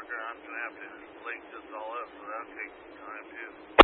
marker. I'm going to have to link this all up, so that'll take some time too.